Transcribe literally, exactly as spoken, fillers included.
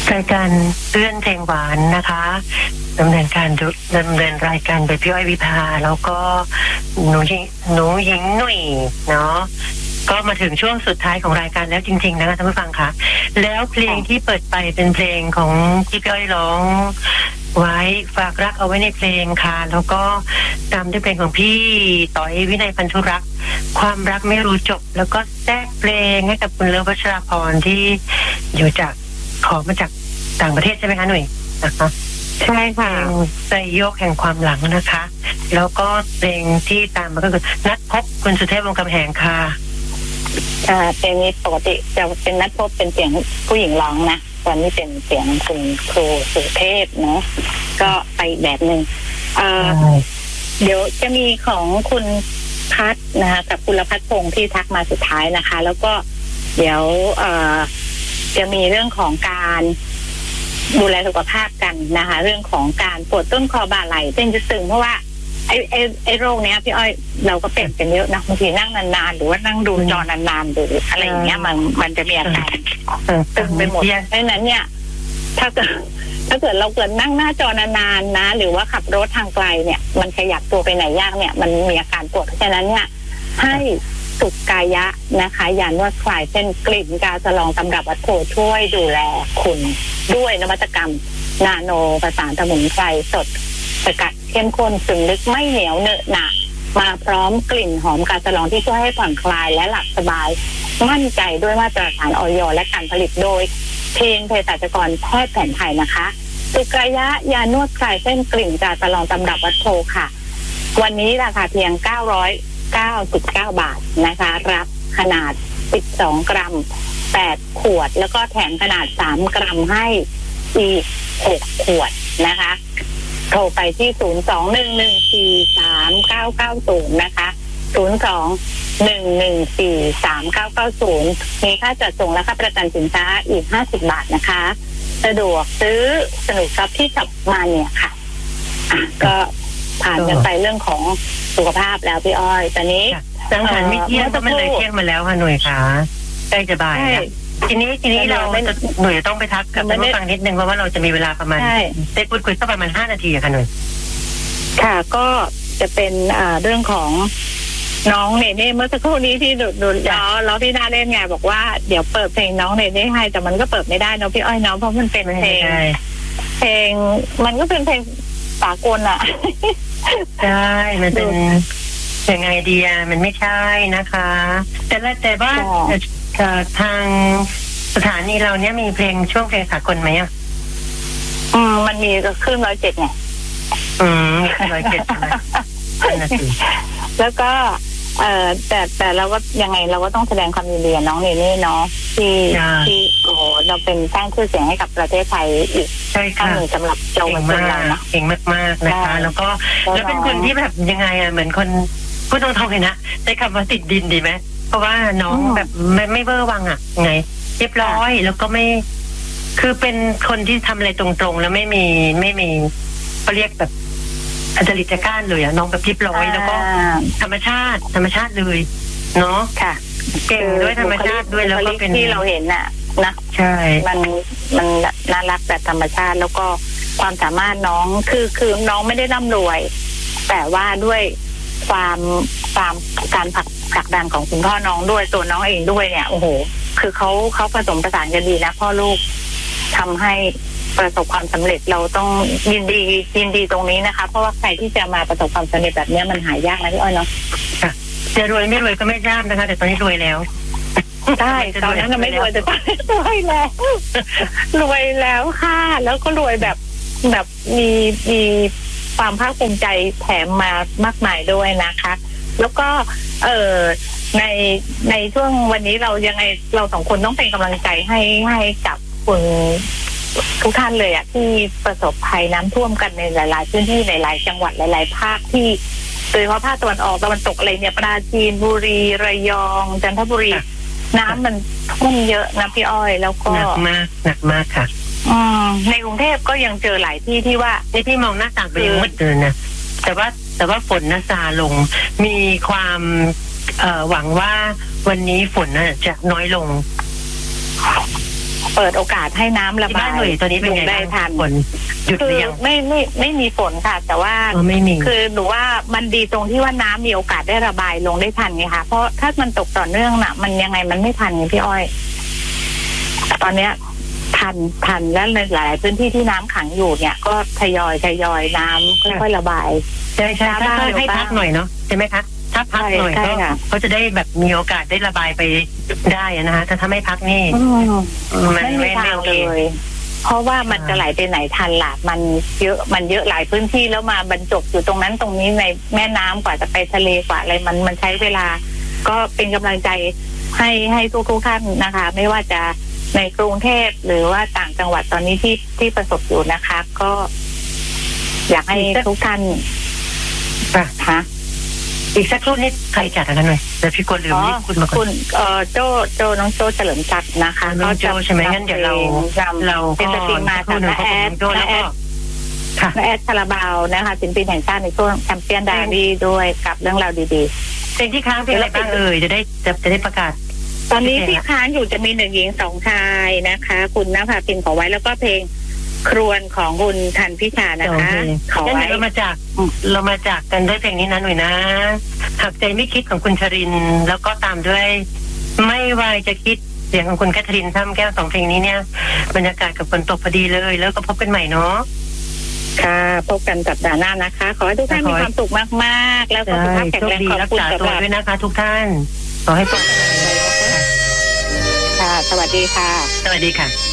รายการเรื่องเพลงหวานนะคะดำเนินการดำเนินรายการโดยพี่อ้อยวิภาแล้วก็หนูหญิงหนูหญิงหนุ่ยเนาะก็มาถึงช่วงสุดท้ายของรายการแล้วจริงๆนะคะท่านผู้ฟังคะแล้วเพลงที่เปิดไปเป็นเพลงของที่พี่อ้อยร้องไว้ฝากรักเอาไว้ในเพลงค่ะแล้วก็ตามด้วยเพลงของพี่ต่อยวินัยพันธุรักษ์ความรักไม่รู้จบแล้วก็แทรกเพลงให้กับคุณเลิฟวัชราพรที่อยู่จากขอมาจากต่างประเทศใช่ไหมคะหนุ่ยนะคะใช่ค่ะใจโยกแห่งความหลังนะคะแล้วก็เพลงที่ตามมาก็คือนัดพบคุณสุเทพวงศ์กำแหงค่ะค่ะเพลงนี้ปกติจะเป็นนัดพบเป็นเสียงผู้หญิงร้องนะตอนนี้เป็นเสียงคุณครูสุเทพเนาะก็ไปแบบหนึ่งเอ่อเดี๋ยวจะมีของคุณพัฒนะคะกับคุณพัฒพงศ์ที่ทักมาสุดท้ายนะคะแล้วก็เดี๋ยวเอ่อจะมีเรื่องของการดูแลสุขภาพกันนะคะเรื่องของการปวดต้นคอบ่าไหล่เส้นจะตึงเพราะว่าไอ้ไอ้ไอ้โรคเนี้ยพี่อ้อยเราก็เป็นกันเยอะนะบางทีนั่งนานๆหรือว่านั่งดูจอนานๆหรืออะไรอย่างเงี้ยมันมันจะมีอาการตึงไปหมดเพราะฉะนั้นเนี่ยถ้าเกิดถ้าเกิดเราเกิดนั่งหน้าจอนานๆนะหรือว่าขับรถทางไกลเนี่ยมันขยับตัวไปไหนยากเนี่ยมันมีอาการปวดเพราะฉะนั้นเนี่ยให้สุกายะนะคะยานวดคลายเส้นกลิ่นกาสลองตำรับวัตถุช่วยดูแลคุณด้วยนวัตกรรมนาโนประสานสมุนไพรสดสกัดเข้มข้นซึมลึกไม่เหนียวเหนอะหนะมาพร้อมกลิ่นหอมกาสลองที่ช่วยให้ผ่อนคลายและหลับสบายมั่นใจด้วยมาตรฐานอย.และการผลิตโดยทีมเภสัชกรแพทย์แผนไทยนะคะสุกายะยานวดคลายเส้นกลิ่นกาสลองตำรับวัตถุค่ะวันนี้ราคาเพียงเก้าร้อยเก้าสิบเก้าบาทนะคะรับขนาดสิบสองกรัมแปดขวดแล้วก็แถมขนาดสามกรัมให้อีกหกขวดนะคะโทรไปที่ศูนย์ สอง หนึ่ง หนึ่ง สี่ สาม เก้า เก้า ศูนย์นะคะศูนย์ สอง หนึ่ง หนึ่ง สี่ สาม เก้า เก้า ศูนย์มีค่าจัดส่งและค่าประกันสินค้าอีกห้าสิบบาทนะคะสะดวกซื้อสนุกครับที่จับมาเนี่ยค่ะอ่ะก็ผ่านกันไปเรื่องของสุขภาพแล้วพี่อ้อยตอนนี้สังขารไม่เที่ยงก็มันเลยเที่ยงมาแล้วค่ะหน่วยค่ะใกล้จะบ่ายแล้วทีนี้ทีนี้เราหน่วยจะต้องไปทักกับท่านผู้ฟังนิดนึงเพราะว่าเราจะมีเวลาประมาณได้พูดคุยสักประมาณห้านาทีค่ะหน่วยค่ะก็จะเป็นอ่าเรื่องของน้องเนเน่เมื่อสักครู่นี้ที่ดูดูล้อล้อที่น่าเล่นไงบอกว่าเดี๋ยวเปิดเพลงน้องเนเน่ให้แต่มันก็เปิดไม่ได้เนาะพี่อ้อยเนาะเพราะมันเป็นเพลงเพลงมันก็เป็นเพลงสากลอ่ะใช่มันเป็นยังไงดีอ่ะมันไม่ใช่นะคะแต่ละแต่ว่าทางสถานีเราเนี้ยมีเพลงช่วงเพลงสากลไหมอ่ะอืมมันมีก็ขึ้นร้อยเจ็ดไงอืมร้อยเจ็ดใช่ไหมแล้วก็เอ่อแต่แต่เราก็ยังไงเราก็ต้องแสดงความยินดีน้องเนเน่เนาะที่ที่โอ้เราเป็นสร้างชื่อเสียงให้กับประเทศไทยอีกใช่ค่ะสำหรับเยาวชนเรานะเก่งมากๆนะคะแล้วก็แล้วเป็นคนที่แบบยังไงอ่ะเหมือนคนพูดตรงๆเลยนะใช้คำว่าติดดินดีไหมเพราะว่าน้องแบบไม่ไม่เวอร์วังอ่ะไงเรียบร้อยแล้วก็ไม่คือเป็นคนที่ทำอะไรตรงๆแล้วไม่มีไม่มีเขาเรียกแบบอัจฉริยะก้านเลยอ่ะน้องแบบเรียบร้อยแล้วก็ธรรมชาติธรรมชาติเลยเนาะค่ะเก่งด้วยธรรมชาติด้วยแล้วก็เป็นที่เราเห็นน่ะนะใช่มันมันน่ารักแบบธรรมชาติแล้วก็ความสามารถน้องคือคือน้องไม่ได้ร่ำรวยแต่ว่าด้วยความความการผลักผลักดันของคุณพ่อน้องด้วยตัวน้องเองด้วยเนี่ยโอ้โหคือเขาเขาผสมประสานกันดีนะพ่อลูกทำให้ประสบความสำเร็จเราต้องยินดียินดีตรงนี้นะคะเพราะว่าใครที่จะมาประสบความสำเร็จแบบนี้มันหายากนะพี่อ้อยเนาะค่ะจะรวยไม่รวยก็ไม่ยากนะคะแต่ตอนนี้รวยแล้วใช่ตอนนั้นเราไม่รวยแต่ตอนนี้รวยแล้วรวยแล้วค่ะแล้วก็รวยแบบแบบมีมีความภาคภูมิใจแถมมามากมายด้วยนะคะแล้วก็เอ่อในในช่วงวันนี้เรายังไงเราสองคนต้องเป็นกำลังใจให้ให้กับคุณทุกท่านเลยอ่ะที่ประสบภัยน้ำท่วมกันในหลายๆพื้นที่หลายๆจังหวัดหลายๆภาคที่โดยเฉพาะภาคตะวันออกตะวันตกอะไรเนี่ยปราจีนบุรีระยองจันทบุรีน้ำมันท่วมเยอะนะพี่อ้อยแล้วก็หนักมากหนักมากค่ะอืมในกรุงเทพก็ยังเจอหลายที่ที่ว่าในที่มองหน้าต่างไปยังมืดเลยนะแต่ว่าแต่ว่าฝนน่ะซาลงมีความเอ่อหวังว่าวันนี้ฝนน่ะจะน้อยลงเปิดโอกาสให้น้ำระที่บาบ้านยหน่วยตอนนี้เป็นไงได้ทันฝนหยุดหคืรือ อยังไม่ไม่ไม่มีฝนค่ะ แต่ว่าอ๋อไม่มีคือหนูว่ามันดีตรงที่ว่าน้ำมีโอกาสได้ระบายลงได้ทันไงคะเพราะถ้ามันตกต่อเนื่องน่ะ มันยังไงมันไม่ทันไงพี่อ้อยตอนเนี้ยทันทันแล้วในหลายพื้นที่ที่น้ำขังอยู่เนี่ย ก็ทยอยทยอยน้ำค่อยๆระบายใช่ใช่ถ้าให้พักหน่อยเนาะใช่ไหมคะถ้าพักหน่อยก็เขาจะได้แบบมีโอกาสได้ระบายไปได้นะคะแต่ถ้าไม่พักนี่มันไม่มีไม่ทางโอเลเคย เพราะว่ามันจะไหลไปไหนทันล่ะมันเยอะมันเยอะหลายพื้นที่แล้วมาบรรจบอยู่ตรงนั้นตรงนี้ในแม่น้ำกว่าจะไปทะเลกว่าอะไรมันมันใช้เวลา ก็เป็นกำลังใจให้ให้ทุกทุกท่านนะคะ ไม่ว่าจะในกรุงเทพหรือว่าต่างจังหวัดตอนนี้ที่ที่ประสบอยู่นะคะ ก็ อยากให้ทุกท่านค่ะอีกสักครู่นี้ใครจัดกันหน่อยแต่พี่กวนลืมนี่คุณมาก่อนคุณเอ่อโจโจน้องโจเฉลิมศักดิ์นะคะน้องโจใช่ไหมงั้นเดี๋ยวเราเราเป็นสตรีมมาจากน้าแอดน้าแอดน้าแอดคาราบาวนะคะศิลปินแห่งชาติในช่วงแชมเปี้ยนดารี่ด้วยกับเรื่องราวดีๆเพลงที่ค้างเพลงอะไรบ้างเอ่ยจะได้จะจะได้ประกาศตอนนี้ที่ค้างอยู่จะมีหนึ่งหญิงสองชายนะคะ คุณนภาพิมพ์ขอไว้แล้วก็เพลงครวญของคุณทันพิชานะคะขอไว้เรามาจากเรามาจากกันด้วยเพลงนี้นะหน่อยนะหากใจไม่คิดของคุณชรินแล้วก็ตามด้วยไม่วายจะคิดเสียงของคุณแคทเธอรีนท่ามแก้วสองเพลงนี้เนี่ยบรรยากาศกับฝนตกพอดีเลยแล้วก็พบกันใหม่เนาะค่ะพบกันสัปดาห์หน้านะคะขอให้ทุกท่านมีความสุขมากๆแล้วก็สุขภาพแข็งแรงขอบคุณสำหรับด้วยนะคะทุกท่านขอให้ปลอดภัยค่ะสวัสดีค่ะสวัสดีค่ะ